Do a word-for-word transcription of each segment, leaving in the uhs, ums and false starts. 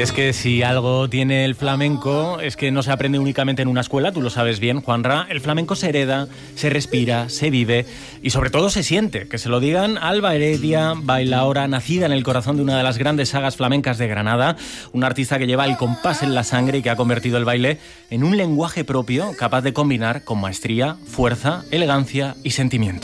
es que si algo tiene el flamenco es que no se aprende únicamente en una escuela, tú lo sabes bien, Juanra. El flamenco se hereda, se respira, se vive y sobre todo se siente. Que se lo digan Alba Heredia, bailaora, nacida en el corazón de una de las grandes sagas flamencas de Granada, una artista que lleva el compás en la sangre y que ha convertido el baile en un lenguaje propio capaz de combinar con maestría, fuerza, elegancia y sentimiento.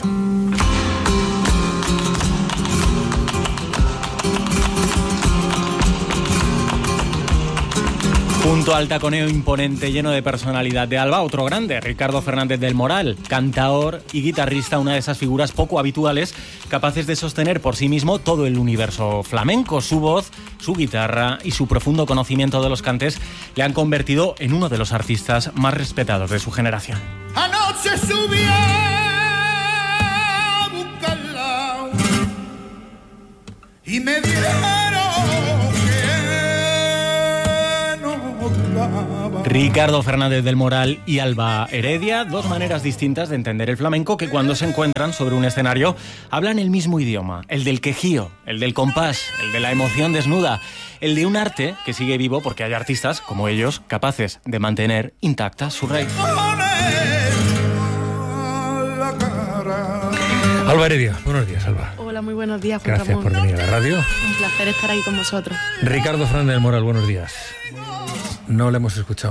Junto al taconeo imponente lleno de personalidad de Alba, otro grande, Ricardo Fernández del Moral, cantaor y guitarrista, una de esas figuras poco habituales capaces de sostener por sí mismo todo el universo flamenco. Su voz, su guitarra y su profundo conocimiento de los cantes le han convertido en uno de los artistas más respetados de su generación. Anoche subí a buscarla y me dieron Ricardo Fernández del Moral y Alba Heredia, dos maneras distintas de entender el flamenco que cuando se encuentran sobre un escenario hablan el mismo idioma, el del quejío, el del compás, el de la emoción desnuda, el de un arte que sigue vivo porque hay artistas como ellos capaces de mantener intacta su raíz. Alba Heredia, buenos días, Alba. Hola, muy buenos días, Juan Gracias Ramón. por venir a la radio. Un placer estar aquí con vosotros. Ricardo Fernández del Moral, buenos días. No le hemos escuchado.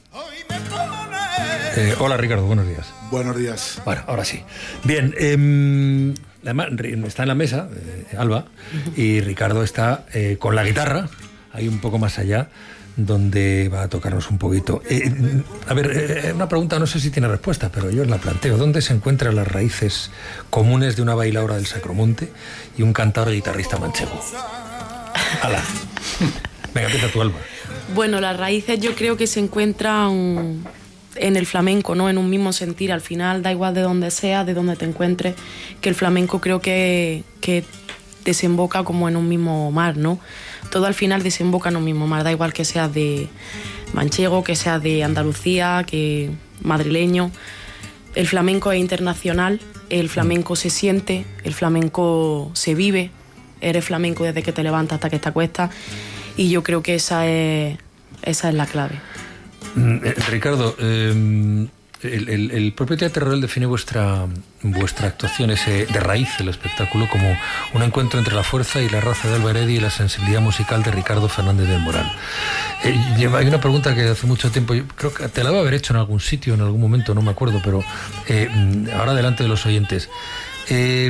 Eh, hola, Ricardo, buenos días. Buenos días. Bueno, ahora sí. Bien, eh, además, está en la mesa, eh, Alba, y Ricardo está eh, con la guitarra, ahí un poco más allá, donde va a tocarnos un poquito. Eh, a ver, eh, una pregunta, no sé si tiene respuesta, pero yo os la planteo. ¿Dónde se encuentran las raíces comunes de una bailaora del Sacromonte y un cantador y guitarrista manchego? ¡Hala! Venga, empieza tú, Alba. Bueno, las raíces yo creo que se encuentran en el flamenco, ¿no? En un mismo sentir. Al final da igual de donde sea, de donde te encuentres, que el flamenco creo que, que desemboca como en un mismo mar, ¿no? Todo al final desemboca en un mismo mar. Da igual que seas de manchego, que seas de Andalucía, que madrileño. El flamenco es internacional, el flamenco se siente, el flamenco se vive. Eres flamenco desde que te levantas hasta que te acuestas. Y yo creo que esa es, esa es la clave. Eh, Ricardo, eh, el, el, el propio Teatro Real define vuestra, vuestra actuación ese, de raíz del espectáculo como un encuentro entre la fuerza y la raza de Alba Heredia y la sensibilidad musical de Ricardo Fernández del Moral. Eh, hay una pregunta que hace mucho tiempo, yo creo que te la voy a haber hecho en algún sitio, en algún momento, no me acuerdo, pero eh, ahora delante de los oyentes. Eh,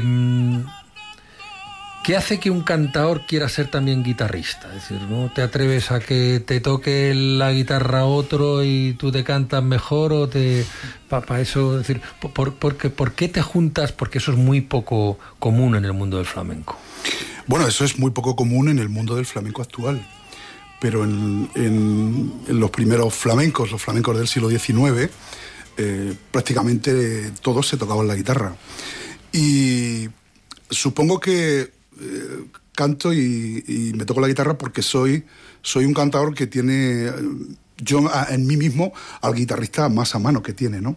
¿Qué hace que un cantador quiera ser también guitarrista? Es decir, ¿no te atreves a que te toque la guitarra otro y tú te cantas mejor o te... Para pa eso, es decir, por, por, ¿por qué te juntas? Porque eso es muy poco común en el mundo del flamenco. Bueno, eso es muy poco común en el mundo del flamenco actual. Pero en, en, en los primeros flamencos, los flamencos del siglo diecinueve, eh, prácticamente todos se tocaban la guitarra. Y supongo que Eh, canto y, y me toco la guitarra porque soy, soy un cantador que tiene, yo a, en mí mismo, al guitarrista más a mano que tiene, ¿no?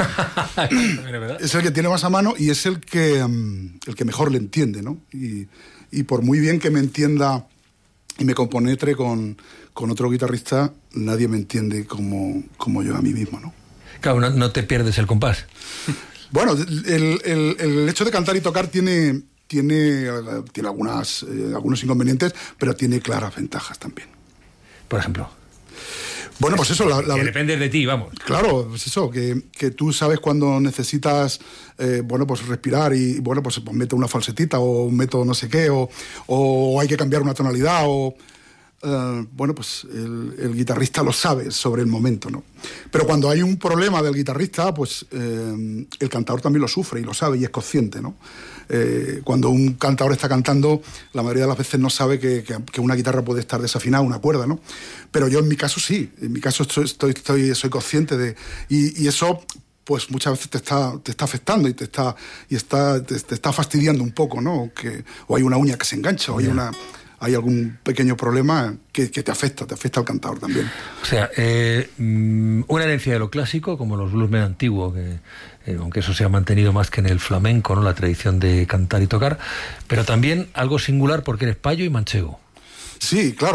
Es el que tiene más a mano y es el que, um, el que mejor le entiende, ¿no? Y, y por muy bien que me entienda y me compenetre con, con otro guitarrista, nadie me entiende como, como yo a mí mismo, ¿no? Claro, no, no te pierdes el compás. Bueno, el, el, el hecho de cantar y tocar tiene... Tiene, tiene algunas, eh, algunos inconvenientes, pero tiene claras ventajas también. Por ejemplo. Bueno, pues eso... La, la, que depende de ti, vamos. Claro, pues eso, que, que tú sabes cuando necesitas, eh, bueno, pues respirar y, bueno, pues, pues meto una falsetita o meto no sé qué, o, o hay que cambiar una tonalidad, o... Uh, bueno, pues el, el guitarrista lo sabe sobre el momento, ¿no? Pero cuando hay un problema del guitarrista, pues eh, el cantador también lo sufre y lo sabe y es consciente, ¿no? Eh, cuando un cantador está cantando, la mayoría de las veces no sabe que, que, que una guitarra puede estar desafinada, una cuerda, ¿no? Pero yo en mi caso sí, en mi caso estoy, estoy, estoy soy consciente de... Y, y eso... pues muchas veces te está, te está afectando y te está, y está, te, te está fastidiando un poco, ¿no? Que, o hay una uña que se engancha, o hay una... hay algún pequeño problema que, que te afecta, te afecta al cantador también. O sea, eh, una herencia de lo clásico, como los bluesmen antiguos, que eh, aunque eso se ha mantenido más que en el flamenco, ¿no? La tradición de cantar y tocar, pero también algo singular porque eres payo y manchego. Sí, claro.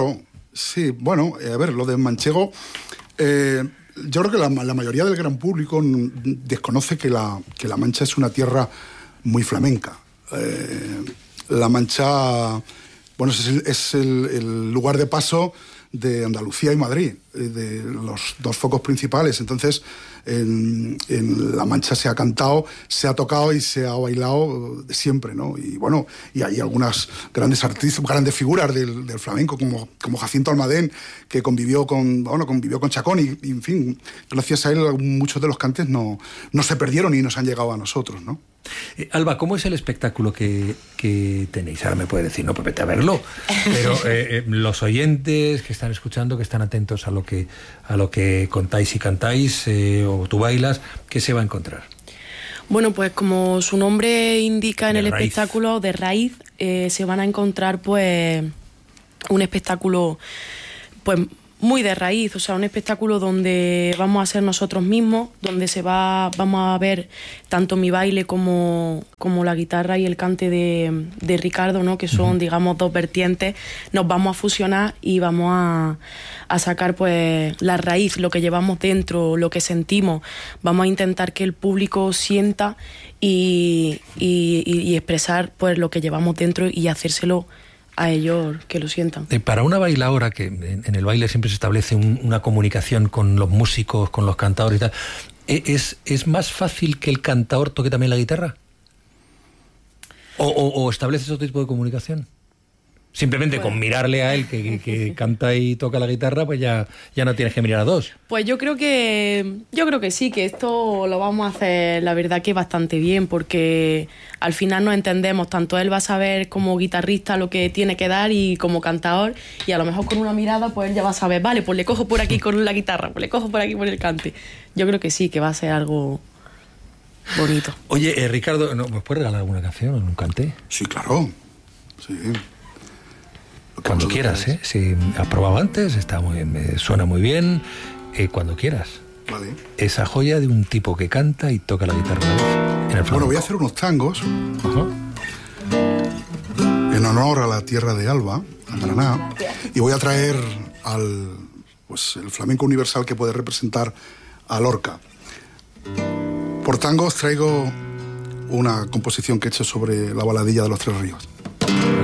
Sí, bueno, eh, a ver, lo de Manchego, eh, yo creo que la, la mayoría del gran público n- desconoce que la, que la Mancha es una tierra muy flamenca. Eh, la Mancha, bueno, es, el, es el, el lugar de paso de Andalucía y Madrid, eh, de los dos focos principales. Entonces, en, en La Mancha se ha cantado, se ha tocado y se ha bailado de siempre, ¿no? Y bueno, y hay algunas grandes artistas, grandes figuras del, del flamenco, como, como Jacinto Almadén, que convivió con, bueno, convivió con Chacón y, y, en fin, gracias a él muchos de los cantes no, no se perdieron y nos han llegado a nosotros, ¿no? Eh, Alba, ¿cómo es el espectáculo que, que tenéis? Ahora me puede decir, no, pues vete a verlo. Pero eh, eh, los oyentes que están escuchando, que están atentos a lo que, a lo que contáis y cantáis, eh, o tú bailas, ¿qué se va a encontrar? Bueno, pues como su nombre indica en De el raíz. espectáculo, de raíz, eh, se van a encontrar pues un espectáculo pues muy de raíz, o sea, un espectáculo donde vamos a ser nosotros mismos, donde se va, vamos a ver tanto mi baile como, como la guitarra y el cante de, de Ricardo, ¿no? Que son, digamos, dos vertientes. Nos vamos a fusionar y vamos a, a sacar pues la raíz, lo que llevamos dentro, lo que sentimos. Vamos a intentar que el público sienta y, y, y, y expresar pues lo que llevamos dentro y hacérselo a ellos que lo sientan. Eh, para una bailaora, que en, en el baile siempre se establece un, una comunicación con los músicos, con los cantadores y tal, ¿e- ¿es, es más fácil que el cantador toque también la guitarra? ¿O, o, o estableces otro tipo de comunicación? Simplemente Pues- con mirarle a él que, que, que canta y toca la guitarra, pues ya, ya no tienes que mirar a dos. Pues yo creo que yo creo que sí, que esto lo vamos a hacer, la verdad que bastante bien, porque al final nos entendemos, tanto él va a saber como guitarrista lo que tiene que dar y como cantador, y a lo mejor con una mirada pues él ya va a saber, vale, pues le cojo por aquí con la guitarra, pues le cojo por aquí por el cante. Yo creo que sí, que va a ser algo bonito. Oye, eh, Ricardo, ¿no, ¿me puedes regalar alguna canción en un cante? Sí, claro. Sí. Lo que Cuando vosotros quieras, ¿eh? queráis. Si has probado antes, está muy bien, me suena muy bien. Eh, cuando quieras. Vale. Esa joya de un tipo que canta y toca la guitarra a la vez, en el Bueno, flamenco. voy a hacer unos tangos Ajá. en honor a la tierra de Alba, a Paraná, y voy a traer al pues el flamenco universal que puede representar a Lorca. Por tangos traigo una composición que he hecho sobre la baladilla de los Tres Ríos.